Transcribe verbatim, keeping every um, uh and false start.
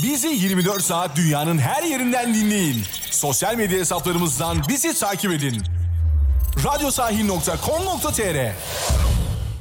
Bizi yirmi dört saat dünyanın her yerinden dinleyin. Sosyal medya hesaplarımızdan bizi takip edin. radyosahil nokta com nokta tr